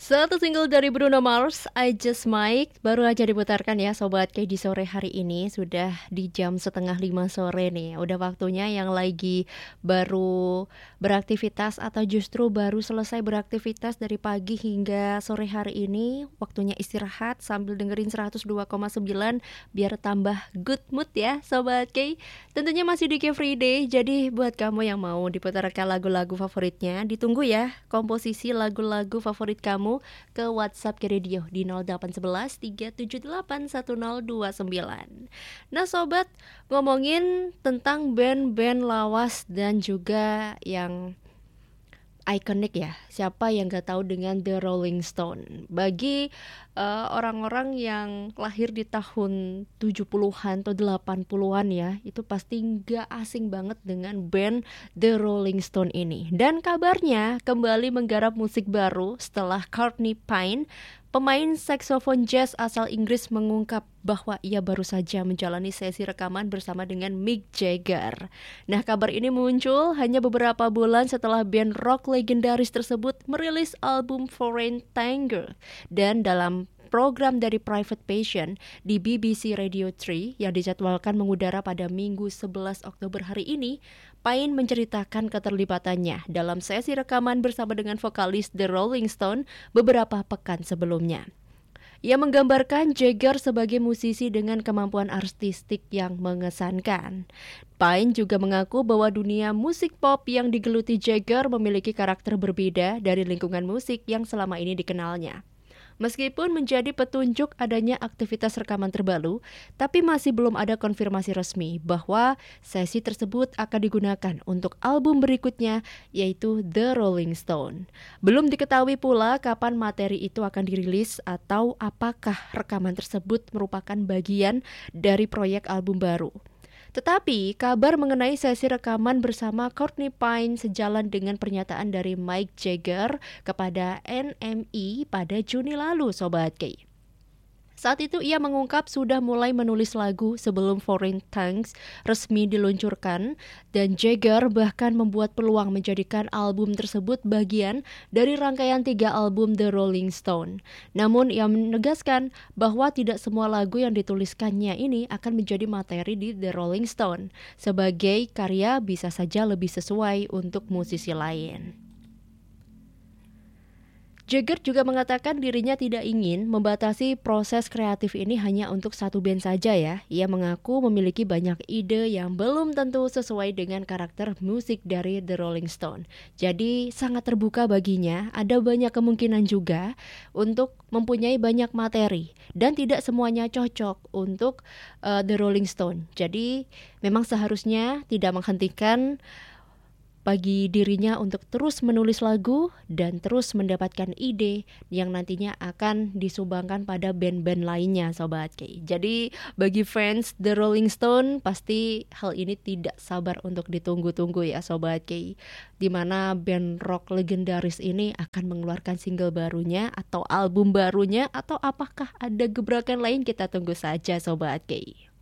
Satu single dari Bruno Mars, I Just Might, baru aja diputarkan ya Sobat K di sore hari ini. Sudah di jam setengah 5 sore nih. Udah waktunya yang lagi baru beraktivitas atau justru baru selesai beraktivitas dari pagi hingga sore hari ini. Waktunya istirahat sambil dengerin 102,9 biar tambah good mood ya Sobat K. Tentunya masih di K Free Day, jadi buat kamu yang mau diputarkan lagu-lagu favoritnya, ditunggu ya komposisi lagu-lagu favorit kamu ke WhatsApp K Radio di 0811 378 1029. Nah sobat, ngomongin tentang band-band lawas dan juga yang ikonik ya. Siapa yang gak tahu dengan The Rolling Stone? Bagi orang-orang yang lahir di tahun 70-an atau 80-an ya, itu pasti gak asing banget dengan band The Rolling Stone ini. Dan kabarnya kembali menggarap musik baru setelah Courtney Pine, pemain saksofon jazz asal Inggris, mengungkap bahwa ia baru saja menjalani sesi rekaman bersama dengan Mick Jagger. Nah, kabar ini muncul hanya beberapa bulan setelah band rock legendaris tersebut merilis album Foreign Tango. Dan dalam program dari Private Passion di BBC Radio 3 yang dijadwalkan mengudara pada Minggu 11 Oktober hari ini, Pine menceritakan keterlibatannya dalam sesi rekaman bersama dengan vokalis The Rolling Stone beberapa pekan sebelumnya. Ia menggambarkan Jagger sebagai musisi dengan kemampuan artistik yang mengesankan. Pine juga mengaku bahwa dunia musik pop yang digeluti Jagger memiliki karakter berbeda dari lingkungan musik yang selama ini dikenalnya. Meskipun menjadi petunjuk adanya aktivitas rekaman terbaru, tapi masih belum ada konfirmasi resmi bahwa sesi tersebut akan digunakan untuk album berikutnya, yaitu The Rolling Stone. Belum diketahui pula kapan materi itu akan dirilis atau apakah rekaman tersebut merupakan bagian dari proyek album baru. Tetapi kabar mengenai sesi rekaman bersama Courtney Pine sejalan dengan pernyataan dari Mick Jagger kepada NME pada Juni lalu, Sobat K. Saat itu ia mengungkap sudah mulai menulis lagu sebelum Foreign Tango resmi diluncurkan, dan Jagger bahkan membuat peluang menjadikan album tersebut bagian dari rangkaian 3 album The Rolling Stone. Namun ia menegaskan bahwa tidak semua lagu yang dituliskannya ini akan menjadi materi di The Rolling Stone. Sebagai karya bisa saja lebih sesuai untuk musisi lain. Jagger juga mengatakan dirinya tidak ingin membatasi proses kreatif ini hanya untuk satu band saja ya. Ia mengaku memiliki banyak ide yang belum tentu sesuai dengan karakter musik dari The Rolling Stone. Jadi sangat terbuka baginya, ada banyak kemungkinan juga untuk mempunyai banyak materi dan tidak semuanya cocok untuk The Rolling Stone. Jadi memang seharusnya tidak menghentikan bagi dirinya untuk terus menulis lagu dan terus mendapatkan ide yang nantinya akan disumbangkan pada band-band lainnya, Sobat K. Jadi bagi fans The Rolling Stone pasti hal ini tidak sabar untuk ditunggu-tunggu ya Sobat K, dimana band rock legendaris ini akan mengeluarkan single barunya atau album barunya, atau apakah ada gebrakan lain, kita tunggu saja Sobat K.